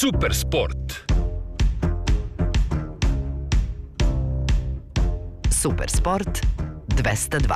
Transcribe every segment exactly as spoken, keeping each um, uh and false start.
Super sport. Super sport dvesta dva.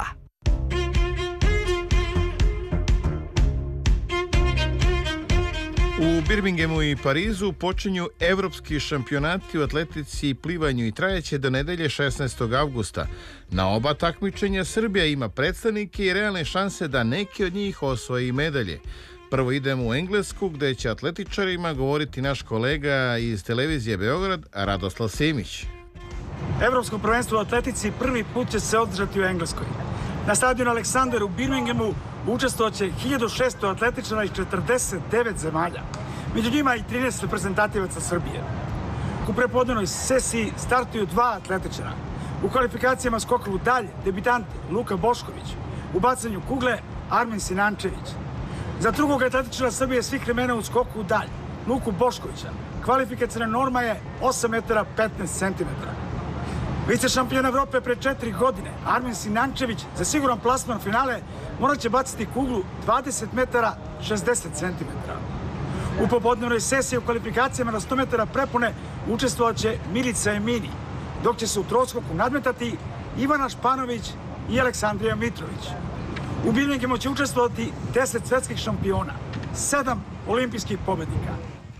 U Birminghamu i Parizu počinju evropski šampionati u atletici i plivanju i trajeće do nedelje šesnaestog avgusta. Na oba takmičenja Srbija ima predstavnike i realne šanse da neki od njih osvoji medalje. Prvo idemo u Englesku, gde će atletičarima govoriti naš kolega iz televizije Beograd, Radoslav Simić. Evropsko prvenstvo u atletici prvi put će se održati u Engleskoj. Na stadionu Aleksandar u Birminghamu učestvovaće hiljadu šesto atletičara iz četrdeset devet zemalja. Među njima i trinaest reprezentativaca Srbije. U prepodnevnoj sesiji startuju dva atletičara. U kvalifikacijama skoka u dalj debitant Luka Bošković. U bacanju kugle Armin Sinančević. Za drugog atletičara Srbije svih vremena u skoku u dalj, Luku Boškovića, kvalifikacijna norma je osam metara petnaest centimetara. Vice šampion Evrope pre četiri godine, Armin Sinančević, za siguran plasman finale morat će baciti kuglu dvadeset metara šezdeset centimetara. U popodnevnoj sesiji u kvalifikacijama na sto metara prepone učestvovaće Milica Emini, dok će se u troskoku nadmetati Ivana Španović i Aleksandrija Mitrović. U Birminghamu će učestvovati deset svetskih šampiona, sedam olimpijskih pobednika.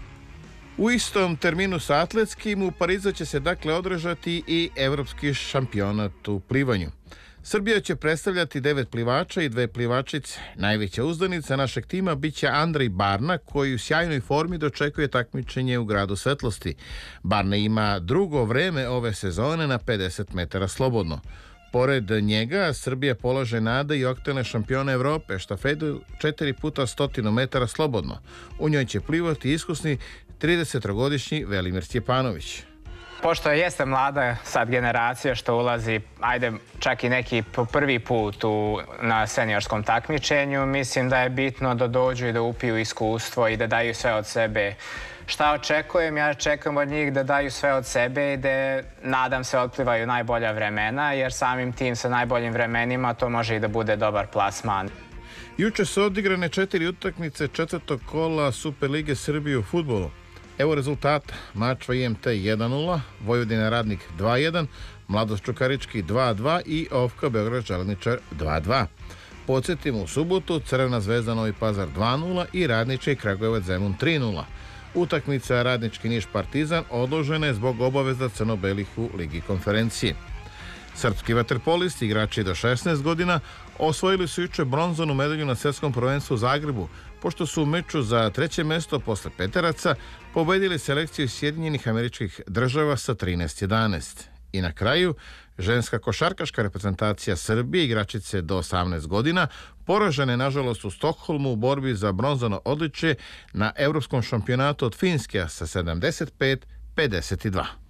U istom terminu sa atletskim u Parizu će se dakle održati i evropski šampionat u plivanju. Srbija će predstavljati devet plivača i dve plivačice. Najveća uzdanica našeg tima biće Andrej Barna, koji u sjajnoj formi dočekuje takmičenje u Gradu svetlosti. Barna ima drugo vreme ove sezone na pedeset metara slobodno. Pored njega, Srbija polaže nade i aktuelne šampione Evrope, štafetu četiri puta stotinu metara slobodno. U njoj će plivati iskusni tridesetogodišnji Velimir Stjepanović. Pošto jeste mlada sad generacija što ulazi, ajde čak i neki po prvi put u, na seniorskom takmičenju, mislim da je bitno da dođu i da upiju iskustvo i da daju sve od sebe. Šta očekujem? Ja očekujem od njih da daju sve od sebe i da, nadam se, otplivaju najbolja vremena, jer samim tim sa najboljim vremenima to može i da bude dobar plasman. Juče su odigrane četiri utakmice četvrtog kola Superlige Srbije u fudbalu. Evo rezultata: Mačva I M T jedan nula, Vojvodina Radnik dva jedan, Mladost Čukarički dva dva i Ofka Beograd Železničar dva dva. Podsjetimo, u subotu Crvena zvezda Novi Pazar dva nula i Radnički Kragujevac Zemun tri nula. Utakmica Radnički Niš Partizan odložena je zbog obaveza crno-belih u Ligi konferencije. Srpski vaterpolisti, igrači do šesnaest godina, osvojili su juče bronzanu medalju na svetskom prvenstvu u Zagrebu, pošto su u meču za treće mesto posle peteraca pobedili selekciju Sjedinjenih Američkih Država sa trinaest jedanaest. I na kraju, ženska košarkaška reprezentacija Srbije, igračice do osamnaest godina, poražene nažalost u Stokholmu u borbi za bronzano odličje na evropskom šampionatu od Finske sa sedamdeset pet pedeset dva.